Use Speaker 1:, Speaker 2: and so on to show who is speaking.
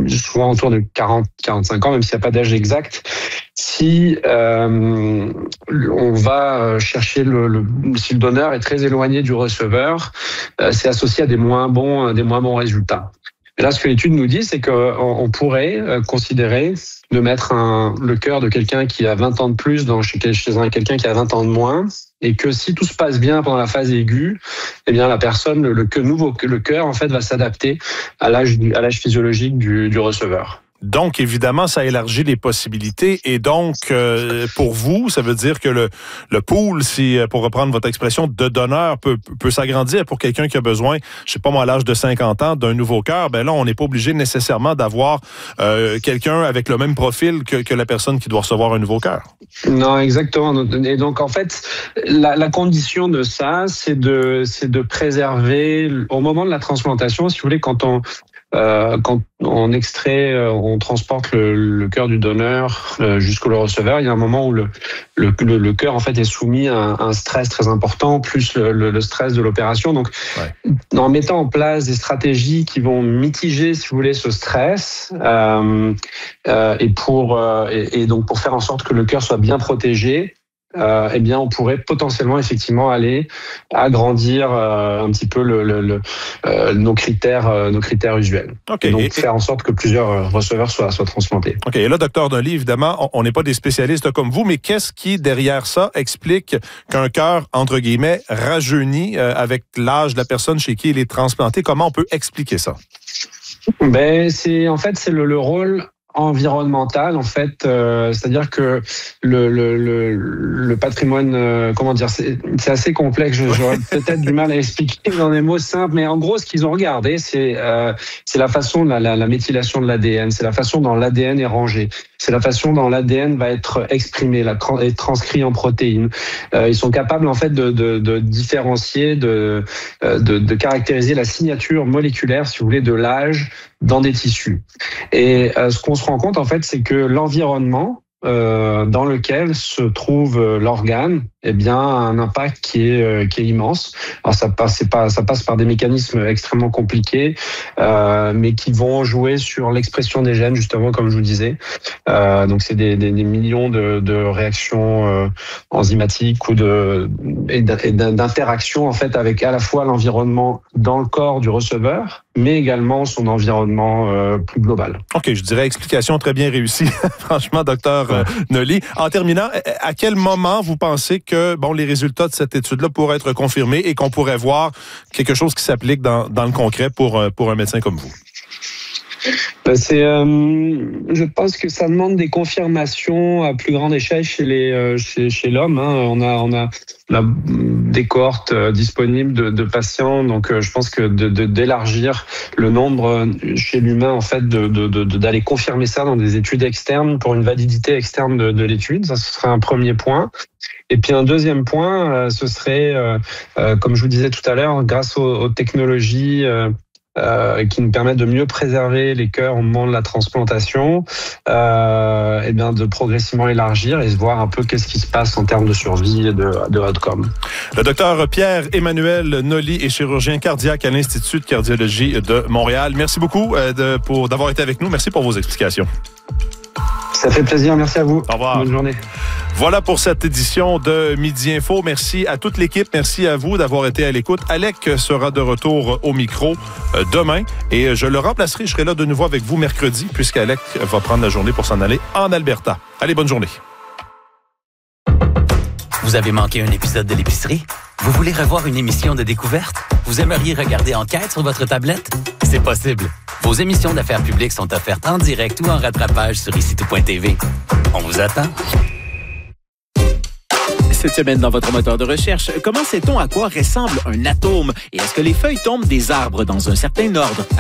Speaker 1: souvent autour de 40-45 ans, même s'il n'y a pas d'âge exact. Si on va chercher si le donneur est très éloigné du receveur, c'est associé à des moins bons résultats. Et là, ce que l'étude nous dit, c'est qu'on pourrait considérer de mettre le cœur de quelqu'un qui a 20 ans de plus chez quelqu'un qui a 20 ans de moins, et que si tout se passe bien pendant la phase aiguë, eh bien la personne, le cœur en fait va s'adapter à l'âge physiologique du receveur.
Speaker 2: Donc, évidemment, ça élargit les possibilités. Et donc, pour vous, ça veut dire que le pool, pour reprendre votre expression, de donneurs peut s'agrandir pour quelqu'un qui a besoin, je sais pas moi, à l'âge de 50 ans, d'un nouveau cœur. Ben là, on n'est pas obligé nécessairement d'avoir quelqu'un avec le même profil que la personne qui doit recevoir un nouveau cœur.
Speaker 1: Non, exactement. Et donc, en fait, la condition de ça, c'est de préserver, au moment de la transplantation, si vous voulez, quand on extrait, on transporte le cœur du donneur jusqu'au receveur, il y a un moment où le cœur en fait est soumis à un stress très important, plus le stress de l'opération. Donc, en mettant en place des stratégies qui vont mitiger, si vous voulez, ce stress, et donc pour faire en sorte que le cœur soit bien protégé, eh bien, on pourrait potentiellement effectivement aller agrandir un petit peu nos critères usuels.
Speaker 2: Okay.
Speaker 1: Et donc faire en sorte que plusieurs receveurs soient transplantés.
Speaker 2: OK. Et là, docteur Nolly, évidemment, on n'est pas des spécialistes comme vous, mais qu'est-ce qui, derrière ça, explique qu'un cœur, entre guillemets, rajeunit avec l'âge de la personne chez qui il est transplanté? Comment on peut expliquer ça?
Speaker 1: Ben, c'est le rôle environnemental, en fait, c'est-à-dire que le patrimoine, c'est assez complexe. J'aurais peut-être du mal à expliquer dans des mots simples, mais en gros, ce qu'ils ont regardé, c'est la façon, la méthylation de l'ADN, c'est la façon dont l'ADN est rangé, c'est la façon dont l'ADN va être exprimé, être transcrit en protéines. Ils sont capables, en fait, de différencier, de caractériser la signature moléculaire, si vous voulez, de l'âge dans des tissus. Et ce qu'on se rend compte, en fait, c'est que l'environnement dans lequel se trouve l'organe, eh bien, a un impact qui est immense. Alors ça passe par des mécanismes extrêmement compliqués, mais qui vont jouer sur l'expression des gènes, justement, comme je vous disais. Donc c'est des millions de réactions enzymatiques et d'interactions, en fait, avec à la fois l'environnement dans le corps du receveur, mais également son environnement plus global.
Speaker 2: OK, je dirais explication très bien réussie. Franchement, docteur Nolly. En terminant, à quel moment vous pensez que les résultats de cette étude-là pourraient être confirmés et qu'on pourrait voir quelque chose qui s'applique dans le concret pour un médecin comme vous?
Speaker 1: Je pense que ça demande des confirmations à plus grande échelle chez l'homme. On a des cohortes disponibles de patients, donc je pense que d'élargir le nombre chez l'humain, en fait, d'aller confirmer ça dans des études externes pour une validité externe de l'étude, ça ce serait un premier point. Et puis un deuxième point, ce serait, comme je vous disais tout à l'heure, grâce aux technologies qui nous permettent de mieux préserver les cœurs au moment de la transplantation, et bien de progressivement élargir et se voir un peu qu'est-ce qui se passe en termes de survie et de outcome.
Speaker 2: Le docteur Pierre-Emmanuel Nolly est chirurgien cardiaque à l'Institut de cardiologie de Montréal. Merci beaucoup d'avoir été avec nous. Merci pour vos explications.
Speaker 1: Ça fait plaisir. Merci à vous.
Speaker 2: Au revoir.
Speaker 1: Bonne journée.
Speaker 2: Voilà pour cette édition de Midi Info. Merci à toute l'équipe. Merci à vous d'avoir été à l'écoute. Alec sera de retour au micro demain et je le remplacerai. Je serai là de nouveau avec vous mercredi puisqu'Alec va prendre la journée pour s'en aller en Alberta. Allez, bonne journée.
Speaker 3: Vous avez manqué un épisode de l'épicerie? Vous voulez revoir une émission de découverte? Vous aimeriez regarder Enquête sur votre tablette? C'est possible. Vos émissions d'affaires publiques sont offertes en direct ou en rattrapage sur ici-tout.tv. On vous attend.
Speaker 4: Cette semaine, dans votre moteur de recherche, comment sait-on à quoi ressemble un atome? Et est-ce que les feuilles tombent des arbres dans un certain ordre?